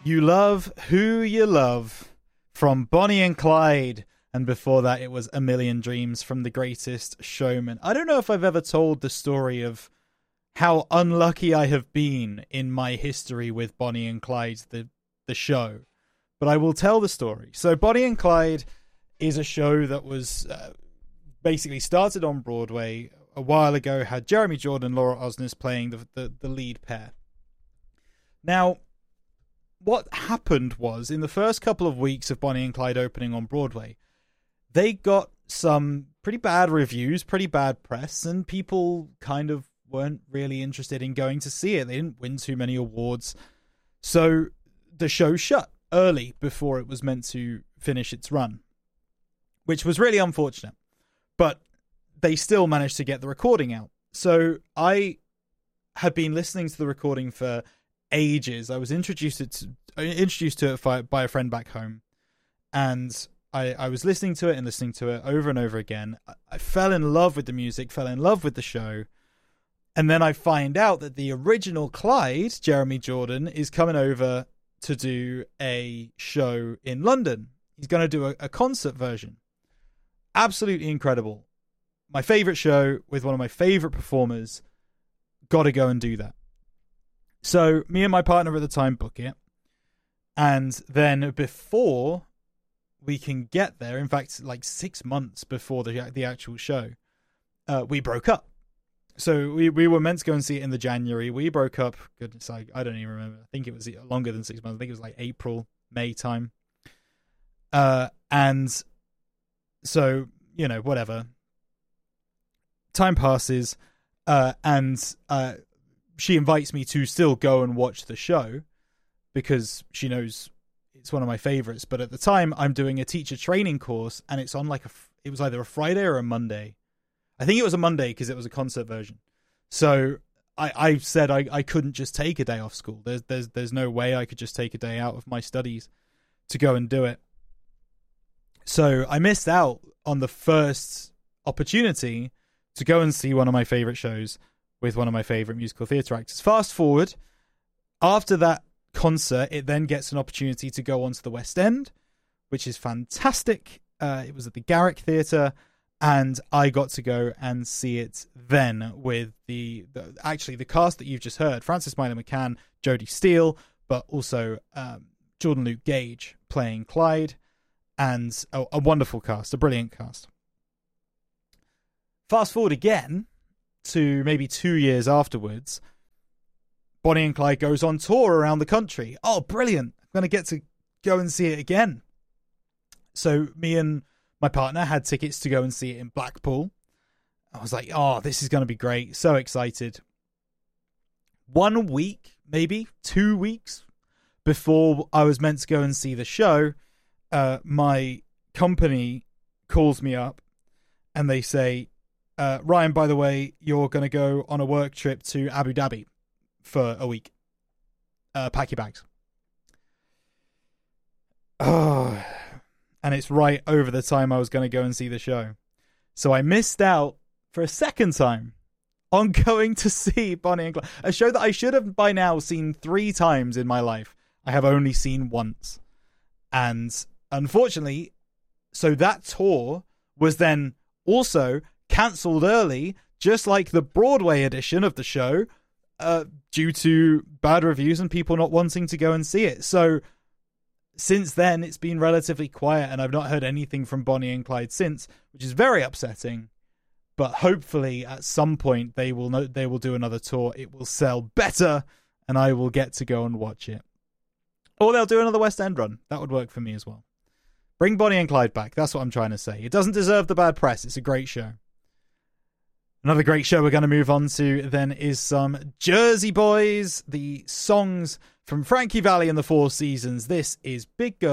You Love Who You Love from Bonnie and Clyde. And before that, it was A Million Dreams from The Greatest Showman. I don't know if I've ever told the story of how unlucky I have been in my history with Bonnie and Clyde, the show. But I will tell the story. So Bonnie and Clyde is a show that was basically started on Broadway a while ago, had Jeremy Jordan and Laura Osnes playing the lead pair. Now, what happened was, in the first couple of weeks of Bonnie and Clyde opening on Broadway, they got some pretty bad reviews, pretty bad press, and people kind of weren't really interested in going to see it. They didn't win too many awards. So the show shut early before it was meant to finish its run, which was really unfortunate. But they still managed to get the recording out. So I had been listening to the recording for ages. I was introduced to it by a friend back home, and I was listening to it over and over again. I fell in love with the music, fell in love with the show, and then I find out that the original Clyde, Jeremy Jordan, is coming over to do a show in London. He's going to do a concert version. Absolutely incredible. My favourite show with one of my favourite performers. Got to go and do that. So me and my partner at the time book it. And then before we can get there, in fact, like 6 months before the actual show, we broke up. So we were meant to go and see it in the January. We broke up. Goodness, I don't even remember. I think it was longer than 6 months. I think it was like April, May time. And so, whatever. Time passes, and she invites me to still go and watch the show because she knows it's one of my favorites. But at the time, I'm doing a teacher training course, and it's on it was either a Friday or a Monday. I think it was a Monday because it was a concert version. So I said I couldn't just take a day off school. There's no way I could just take a day out of my studies to go and do it. So I missed out on the first opportunity to go and see one of my favorite shows with one of my favorite musical theatre actors. Fast forward, after that concert, it then gets an opportunity to go onto the West End, which is fantastic. It was at the Garrick Theatre, and I got to go and see it then with the cast that you've just heard: Frances Miley McCann, Jodie Steele, but also Jordan Luke Gage playing Clyde, and a wonderful cast, a brilliant cast. Fast forward again to maybe 2 years afterwards, Bonnie and Clyde goes on tour around the country. Oh, brilliant. I'm going to get to go and see it again. So me and my partner had tickets to go and see it in Blackpool. I was like, oh, this is going to be great. So excited. 1 week, maybe 2 weeks before I was meant to go and see the show, my company calls me up and they say, Ryan, by the way, you're going to go on a work trip to Abu Dhabi for a week. Pack your bags. Oh, and it's right over the time I was going to go and see the show. So I missed out for a second time on going to see Bonnie and Clyde, a show that I should have by now seen 3 times in my life. I have only seen once. And unfortunately, so that tour was then also cancelled early, just like the Broadway edition of the show, due to bad reviews and people not wanting to go and see it. So since then, it's been relatively quiet, and I've not heard anything from Bonnie and Clyde since, which is very upsetting. But hopefully, at some point, they will do another tour. It will sell better, and I will get to go and watch it. Or they'll do another West End run. That would work for me as well. Bring Bonnie and Clyde back. That's what I'm trying to say. It doesn't deserve the bad press. It's a great show. Another great show we're going to move on to then is some Jersey Boys, the songs from Frankie Valli and the Four Seasons. This is Big Girl